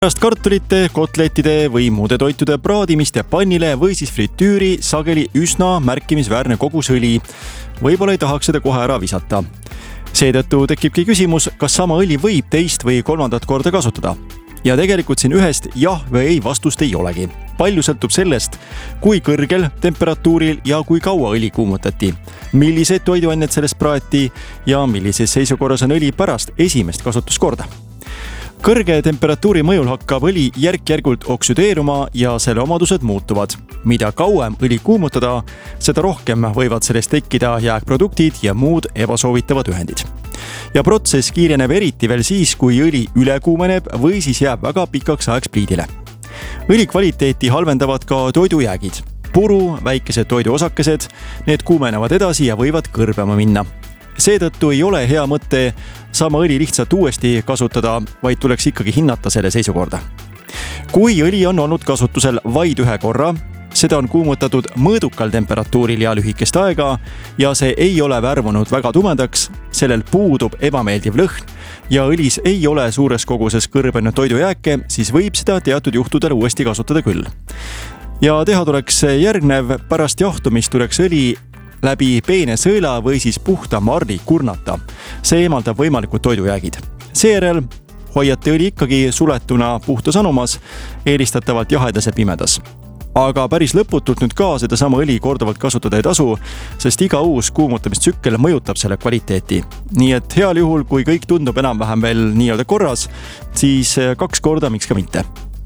Pärast kartulite, kotlettide või muude toitude praadimist ja pannile või siis fritüüri sageli üsna märkimisväärne kogus õli. Võib-olla ei tahaks seda kohe ära visata. Seetõttu tekibki küsimus, kas sama õli võib teist või kolmandat korda kasutada. Ja tegelikult siin ühest jah või ei vastust ei olegi. Palju sõltub sellest, kui kõrgel temperatuuril ja kui kaua õli kuumutati, millised toiduained sellest praeti ja millises seisukorras on õli pärast esimest kasutuskorda. Kõrge temperatuuri mõjul hakkab õli järk-järgult oksüdeeruma ja selle omadused muutuvad. Mida kauem õli kuumutada, seda rohkem võivad sellest tekkida jääkproduktid ja muud ebasoovitavad ühendid. Ja protsess kiireneb eriti veel siis, kui õli üle kuumeneb või siis jääb väga pikaks ajaks pliidile. Õli kvaliteeti halvendavad ka toidujäägid. Puru, väikesed toiduosakesed, need kuumenevad edasi ja võivad kõrbema minna. Seetõttu ei ole hea mõte sama õli lihtsalt uuesti kasutada, vaid tuleks ikkagi hinnata selle seisukorda. Kui õli on olnud kasutusel vaid ühe korra, seda on kuumutatud mõõdukal temperatuuril ja lühikest aega ja see ei ole värvunud väga tumedaks, sellel puudub ebameeldiv lõhn ja õlis ei ole suures koguses kõrbenud toidujääke, siis võib seda teatud juhtudel uuesti kasutada küll. Ja teha tuleks järgnev, pärast jahtumist tuleks õli läbi peene sõela või siis puhta marli kurnata. See eemaldab võimalikud toidujäägid. Seejärel hoiate õli ikkagi suletuna puhtas anumas, eelistatavalt jahedas ja pimedas. Aga päris lõputult nüüd ka seda sama õli korduvalt kasutada ei tasu, sest iga uus kuumutamistsükkel mõjutab selle kvaliteeti. Nii et heal juhul, kui kõik tundub enam-vähem veel nii-öelda korras, siis 2 korda miks ka mitte.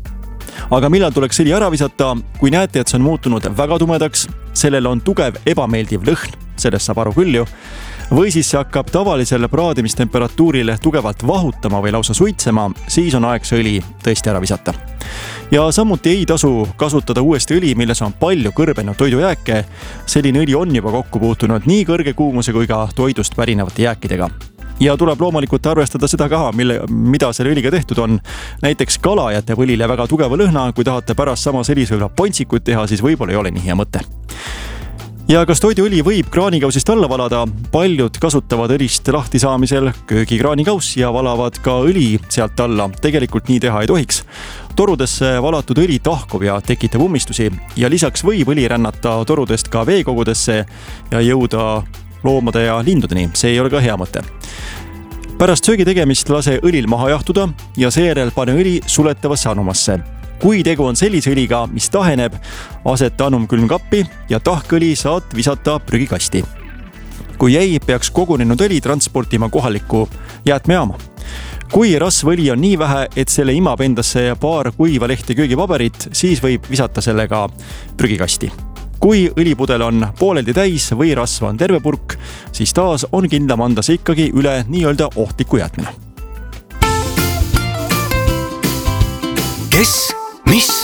Aga millal tuleks õli ära visata, kui näete, et see on muutunud väga tumedaks, sellel on tugev ebameeldiv lõhn, sellest saab aru küll ju, või siis see hakkab tavalisele praadimistemperatuurile tugevalt vahutama või lausa suitsema, siis on aeg see õli tõesti ära visata. Ja samuti ei tasu kasutada uuesti õli, milles on palju kõrbenud toidujääke. Selline õli on juba kokku puutunud nii kõrge kuumuse kui ka toidust pärinevate jääkidega. Ja tuleb loomulikult arvestada seda ka, mida selle õliga tehtud on. Näiteks kala jätab õlile väga tugeva lõhna, kui tahate pärast sama sellisega pontsikut teha, siis võib-olla ei ole nii hea mõte. Ja kas toiduõli võib kraanikausist alla valada? Paljud kasutavad õlist lahti saamisel köögikraanikauss ja valavad ka õli sealt alla. Tegelikult nii teha ei tohiks. Torudesse valatud õli tahkub ja tekitab ummistusi ja lisaks võib õli rännata torudest ka veekogudesse ja jõuda loomade ja lindudeni. See ei ole ka hea mõte. Pärast söögi tegemist lase õlil maha jahtuda ja seejärel pane õli suletavasse anumasse. Kui tegu on sellise õliga, mis taheneb, aseta anum külmkappi ja tahkõli saad visata prügikasti. Kui ei, peaks kogunenud õli transportima kohalikku jäätmejaama. Kui rasvõli on nii vähe, et selle imab endasse paar kuiva lehti köögipaberit, siis võib visata sellega prügikasti. Kui õlipudel on pooleldi täis või rasva on terve purk, siis taas on kindlam anda see ikkagi üle nii-öelda ohtliku jäätmine. Kes, mis